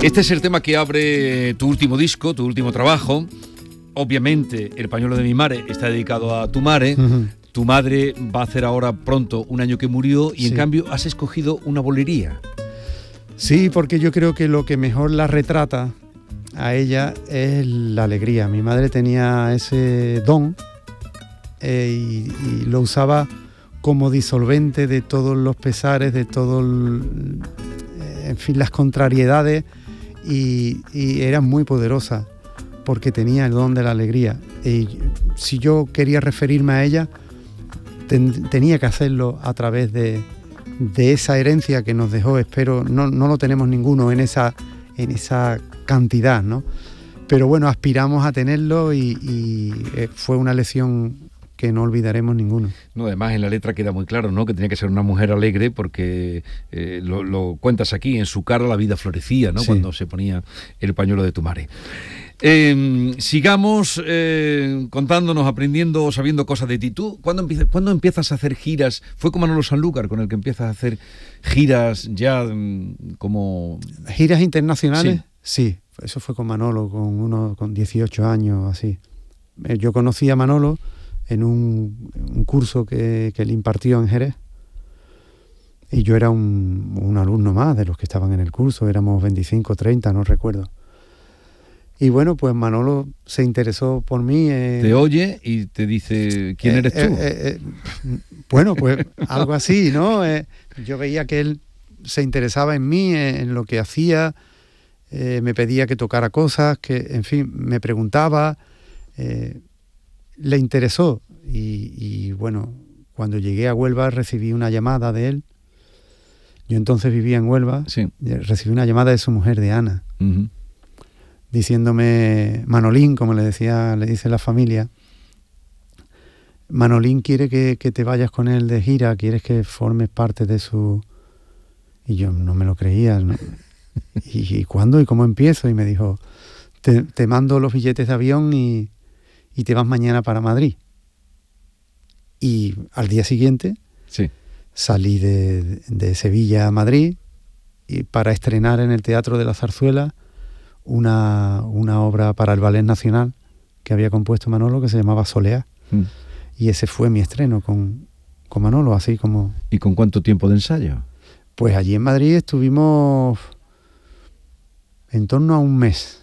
Este es el tema que abre tu último disco, tu último trabajo. Obviamente, El pañuelo de mi mare está dedicado a tu mare. Uh-huh. Tu madre va a hacer ahora pronto un año que murió y en cambio has escogido una bolería. Sí, porque yo creo que lo que mejor la retrata a ella es la alegría. Mi madre tenía ese don y lo usaba como disolvente de todos los pesares, de todos, en fin, las contrariedades y era muy poderosa porque tenía el don de la alegría. Y si yo quería referirme a ella, tenía que hacerlo a través de esa herencia que nos dejó. Espero, no lo tenemos ninguno en esa cantidad, ¿no? Pero bueno, aspiramos a tenerlo y fue una lección que no olvidaremos ninguno. No, además en la letra queda muy claro, ¿no? Que tenía que ser una mujer alegre porque lo cuentas aquí, en su cara la vida florecía, ¿no? Sí. Cuando se ponía el pañuelo de tu mare. Sigamos contándonos, aprendiendo, sabiendo cosas de ti. ¿Tú cuándo empiezas a hacer giras? ¿Fue con Manolo Sanlúcar con el que empiezas a hacer giras ya como...? ¿Giras internacionales? Sí, eso fue con Manolo, con 18 años, así. Yo conocí a Manolo en un curso que él impartió en Jerez. Y yo era un alumno más de los que estaban en el curso, éramos 25, 30, no recuerdo. Y bueno, pues Manolo se interesó por mí. Te oye y te dice, ¿quién eres tú? Bueno, pues algo así, ¿no? Yo veía que él se interesaba en mí, en lo que hacía, me pedía que tocara cosas, que, en fin, me preguntaba, le interesó. Y bueno, cuando llegué a Huelva recibí una llamada de él. Yo entonces vivía en Huelva, sí. Recibí una llamada de su mujer, de Ana. Uh-huh. Diciéndome, Manolín, como le dice la familia, Manolín quiere que te vayas con él de gira, quieres que formes parte de su... Y yo no me lo creía, ¿no? ¿Y cuándo y cómo empiezo? Y me dijo, te mando los billetes de avión y te vas mañana para Madrid. Y al día siguiente salí de Sevilla a Madrid y para estrenar en el Teatro de la Zarzuela una obra para el Ballet Nacional que había compuesto Manolo que se llamaba Soleá. Y ese fue mi estreno con Manolo, así como... ¿Y con cuánto tiempo de ensayo? Pues allí en Madrid estuvimos en torno a un mes.